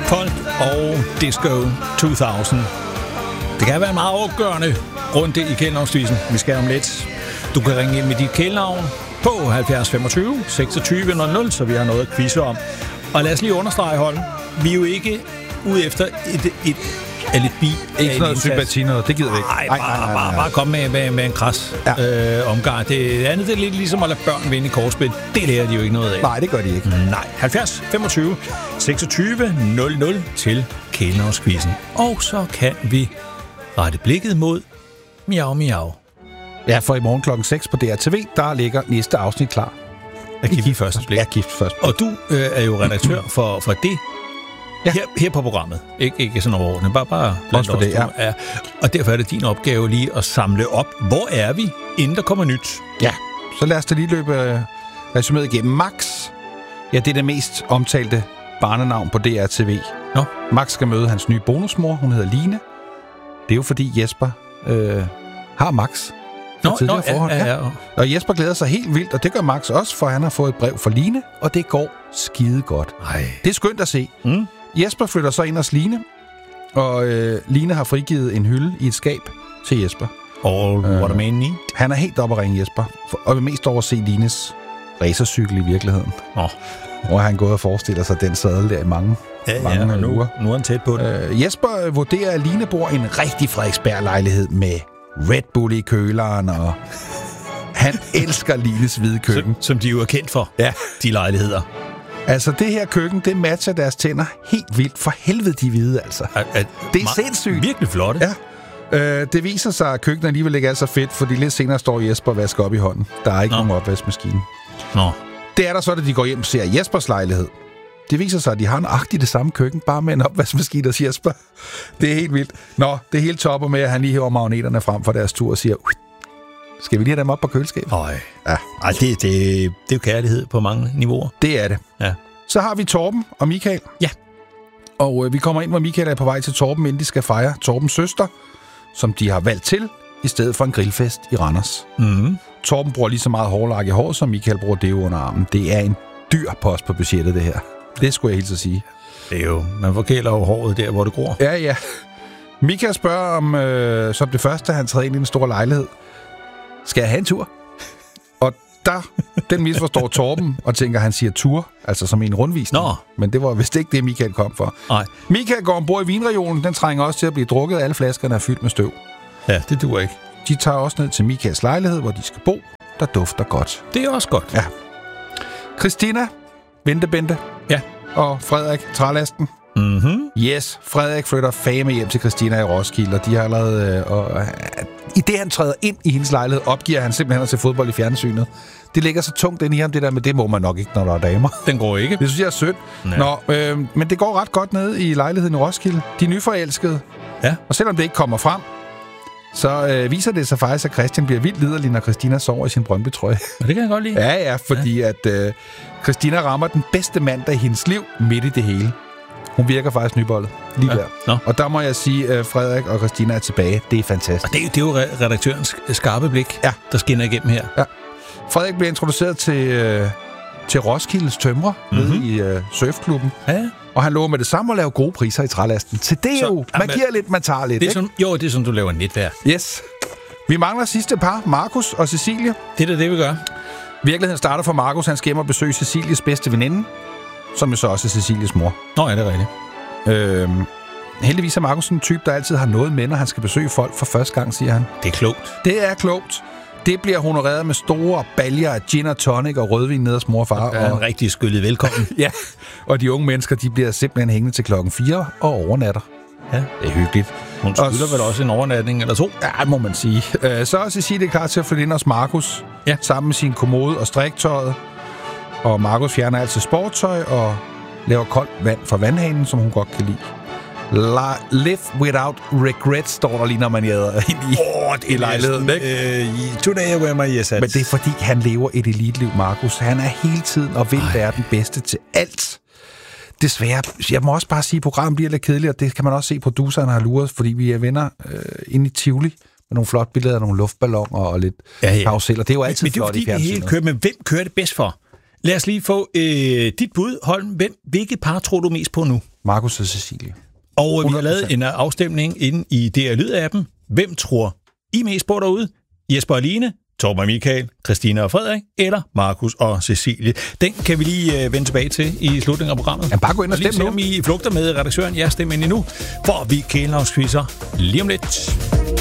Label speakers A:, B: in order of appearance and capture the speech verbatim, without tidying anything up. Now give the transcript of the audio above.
A: Folk og Disco to tusind. Det kan være meget afgørende rundt i kælenavnsvisen. Vi skal om lidt. Du kan ringe ind med dit kælenavn på halvfjerds femogtyve seksogtyve nul nul, så vi har noget at quizze om. Og lad os lige understrege, Holm. Vi er jo ikke ude efter et, et alibi.
B: Ikke noget sympati noget, det gider vi ikke.
A: Nej, bare, bare, bare, bare kom med, med, med en kras ja. øh, omgang. Det andet det er lidt ligesom at lade børn vinde i kortspil. Det lærer de jo ikke noget af.
B: Nej, det gør de ikke.
A: Nej, halvfjerds femogtyve seksogtyve nul nul til kælenavnsquizzen. Og så kan vi rette blikket mod miau miau.
B: Ja, for i morgen klokken seks på D R T V, der ligger næste afsnit klar.
A: Er gift først blik.
B: Ja, gift først blik.
A: Og du øh, er jo redaktør for, for det ja. her, her på programmet. Ik- ikke sådan overordnet, bare, bare blandt
B: for det, ja.
A: ja. Og derfor er det din opgave lige at samle op. Hvor er vi, inden der kommer nyt?
B: Ja, så lad os da lige løbe resuméet igennem. Max, ja, det er det mest omtalte barnenavn på D R T V.
A: Nå.
B: Max skal møde hans nye bonusmor, hun hedder Line. Det er jo fordi Jesper øh, har Max.
A: Nå, nå ja, ja, ja.
B: Og Jesper glæder sig helt vildt, og det gør Max også, for han har fået et brev fra Line, og det går skide godt.
A: Ej.
B: Det er skønt at se. Mm. Jesper flytter så ind hos Line, og øh, Line har frigivet en hylde i et skab til Jesper.
A: All øh, what a man need.
B: Han er helt oppe at ringe Jesper, og vil mest over at se Lines racercykel i virkeligheden.
A: Nå.
B: Hvor han gået og forestiller sig den sadel der i mange,
A: ja,
B: mange
A: ja, nu,
B: uger.
A: Nu er han tæt på det.
B: Øh, Jesper vurderer, at Line bor i en rigtig Frederiksberg-lejlighed med Red Bull i køleren, og han elsker Lines hvide køkken.
A: Som, som de jo er kendt for,
B: ja.
A: De lejligheder.
B: Altså, det her køkken, det matcher deres tænder helt vildt. For helvede, de hvide, altså.
A: At, at,
B: det er sindssygt.
A: Virkelig flotte.
B: Ja. Øh, det viser sig, at køkkenet alligevel ikke er så fedt, fordi lidt senere står Jesper og vasker op i hånden. Der er ikke Nå. nogen opvaskemaskine.
A: Nå.
B: Det er der så, da de går hjem og ser Jespers lejlighed. Det viser sig, at de har nøjagtigt det samme køkken, bare med en opvaskemaskine hos Jesper. Det er helt vildt. Nå, det er helt topper med, at han lige hæver magneterne frem for deres tur og siger, skal vi lige have dem op på køleskabet?
A: Nej, ja. Ej, det, det, det er jo kærlighed på mange niveauer.
B: Det er det.
A: Ja.
B: Så har vi Torben og Michael.
A: Ja.
B: Og øh, vi kommer ind, hvor Michael er på vej til Torben, inden de skal fejre Torbens søster, som de har valgt til, i stedet for en grillfest i Randers.
A: Mm-hmm.
B: Torben bruger lige så meget hårlak i hår, som Michael bruger det under armen. Det er en dyr post på budgettet, det her. Det skulle jeg helt så sige.
A: Det er jo, man forkæler jo håret der, hvor det gror.
B: Ja, ja. Michael spørger om, øh, som det første, han træder ind i en stor lejlighed, skal jeg have en tur? Og der, den misforstår Torben, og tænker, han siger tur, altså som en rundvisning.
A: Nå.
B: Men det var vist ikke det, Michael kom for.
A: Nej.
B: Michael går ombord i vinregionen, den trænger også til at blive drukket, alle flaskerne er fyldt med støv.
A: Ja, det duer ikke.
B: De tager også ned til Michaels lejlighed, hvor de skal bo, der dufter godt.
A: Det er også godt.
B: Ja. Christina, Ventebente.
A: Ja.
B: Og Frederik, Trælasten.
A: Mhm.
B: Yes, Frederik flytter fame hjem til Christina i Roskilde, og de har allerede... Øh, og, øh, i det, han træder ind i hendes lejlighed, opgiver han simpelthen at se fodbold i fjernsynet. Det ligger så tungt ind i ham, det der med, det må man nok ikke, når der er damer.
A: Den går ikke.
B: Det synes jeg er synd. Ja. Nå, øh, men det går ret godt nede i lejligheden i Roskilde. De er nyforelskede.
A: Ja.
B: Og selvom det ikke kommer frem, så øh, viser det sig faktisk, at Christian bliver vildt liderlig, når Christina sover i sin Brøndby-trøje.
A: Og det kan jeg godt lide.
B: Ja, ja, fordi ja. at øh, Christina rammer den bedste mand i hendes liv midt i det hele. Hun virker faktisk nybollet. Lige ja. der. Nå. Og der må jeg sige, at Frederik og Christina er tilbage. Det er fantastisk.
A: Og det er, det er jo redaktørens skarpe blik, ja. der skinner igennem her.
B: Ja. Frederik bliver introduceret til, øh, til Roskildes tømrer mm-hmm. nede i øh, surfklubben.
A: Ja.
B: Og han lover med det samme at lave gode priser i Trælasten. Til det så, jo. Man giver lidt, man tager lidt.
A: Det er sådan, jo, det er sådan, du laver netværk.
B: Yes. Vi mangler sidste par, Markus og Cecilie.
A: Det er da det, vi gør.
B: Virkeligheden starter for Markus. Han skal hjem og besøge Cecilies bedste veninde, som jo så også er Cecilies mor.
A: Nå, ja, det er rigtigt.
B: Øhm, heldigvis er Markus en type, der altid har noget med, når han skal besøge folk for første gang, siger han.
A: Det er klogt.
B: Det er klogt. Det bliver honoreret med store baljer af gin og tonic og rødvin ned hos mor og far.
A: Det er en rigtig skyllet velkommen.
B: Ja, og de unge mennesker, de bliver simpelthen hængende til klokken fire og overnatter.
A: Ja.
B: Det er hyggeligt.
A: Hun skylder og, vel også en overnatning eller to?
B: Ja, må man sige. Så er Cecilie klar til at flytte ind hos Markus, ja. sammen med sin kommode og striktøjet. Og Markus fjerner altid sporttøj og laver koldt vand fra vandhanen, som hun godt kan lide. La, live without regret, står der lige, når man jader ind i,
A: oh,
B: i lejligheden.
A: Uh, today where my yes at.
B: Men det er fordi, han lever et eliteliv, Markus. Han er hele tiden og vil være den bedste til alt. Desværre, jeg må også bare sige, at programmet bliver lidt kedeligt, og det kan man også se, produceren har luret, fordi vi er venner øh, inde i Tivoli med nogle flotte billeder af nogle luftballoner og lidt
A: ja, ja.
B: karusel, og det er jo altid
A: men,
B: flot
A: men
B: i fjernsynet.
A: Men det er fordi, det hele kører, men hvem kører det bedst for? Lad os lige få øh, dit bud, Holm. Hvem, hvilket par tror du mest på nu?
B: Markus og Cecilie.
A: Og vi har lavet en afstemning inde i D R Lyd-appen. Hvem tror I mest på derude? Jesper og Line, Torben og Michael, Christina og Frederik, eller Markus og Cecilie? Den kan vi lige øh, vende tilbage til i slutningen af programmet.
B: Ja, bare gå ind og stemme nu.
A: Lige se, om I flugter med redaktøren. Ja, stem ind nu, for vi kælenavnsquizzer lige om lidt.